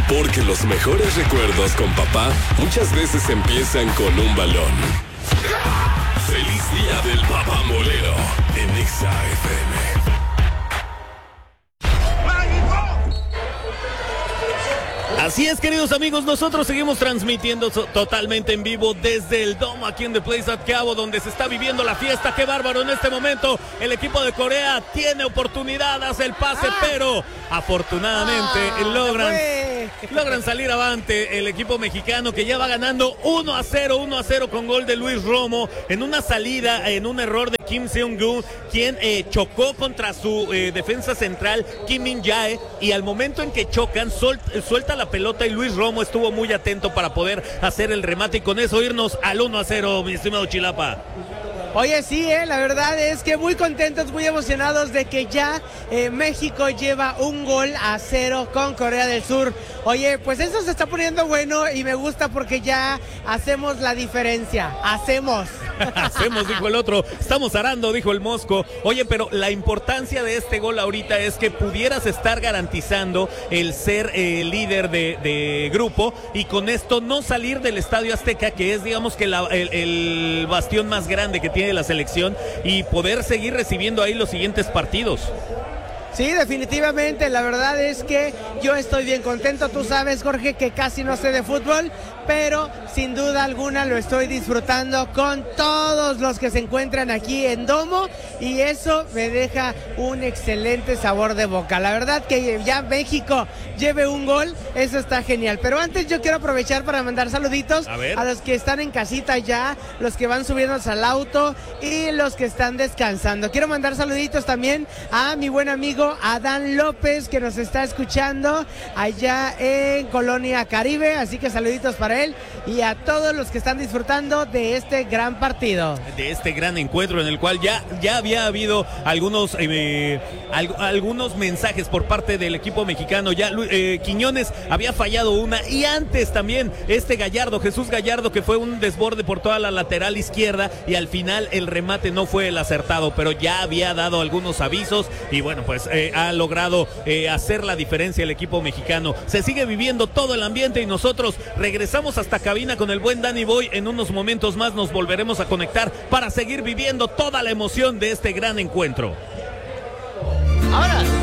Porque los mejores recuerdos con papá muchas veces empiezan con un balón. ¡Feliz día del papá molero! En Exa FM. Así es, queridos amigos, nosotros seguimos transmitiendo totalmente en vivo desde el domo aquí en The Place at Cabo, donde se está viviendo la fiesta. ¡Qué bárbaro! En este momento el equipo de Corea tiene oportunidad, hace el pase, pero afortunadamente logran salir avante el equipo mexicano, que ya va ganando 1-0 con gol de Luis Romo en una salida, en un error de Kim Seung-gu, quien chocó contra su defensa central, Kim Min-jae, y al momento en que chocan, suelta la pelota y Luis Romo estuvo muy atento para poder hacer el remate y con eso irnos al 1-0, mi estimado Chilapa. Oye, sí, la verdad es que muy contentos, muy emocionados de que ya México lleva 1-0 con Corea del Sur. Oye, pues eso se está poniendo bueno y me gusta porque ya hacemos la diferencia. Hacemos, dijo el otro. Estamos arando, dijo el Mosco. Oye, pero la importancia de este gol ahorita es que pudieras estar garantizando el ser líder de grupo y con esto no salir del Estadio Azteca, que es, digamos, que el bastión más grande que tiene la selección, y poder seguir recibiendo ahí los siguientes partidos. Sí, definitivamente, la verdad es que yo estoy bien contento. Tú sabes, Jorge, que casi no sé de fútbol, pero sin duda alguna lo estoy disfrutando con todos los que se encuentran aquí en Domo y eso me deja un excelente sabor de boca. La verdad que ya México lleve un gol, eso está genial. Pero antes yo quiero aprovechar para mandar saluditos a los que están en casita ya, los que van subiéndose al auto y los que están descansando. Quiero mandar saluditos también a mi buen amigo Adán López, que nos está escuchando allá en Colonia Caribe, así que saluditos para él y a todos los que están disfrutando de este gran partido, de este gran encuentro en el cual ya había habido algunos mensajes por parte del equipo mexicano. Ya Quiñones había fallado una, y antes también Jesús Gallardo, que fue un desborde por toda la lateral izquierda y al final el remate no fue el acertado, pero ya había dado algunos avisos y bueno, pues ha logrado hacer la diferencia el equipo mexicano. Se sigue viviendo todo el ambiente y nosotros regresamos hasta cabina con el buen Danny Boy. En unos momentos más nos volveremos a conectar para seguir viviendo toda la emoción de este gran encuentro. Ahora.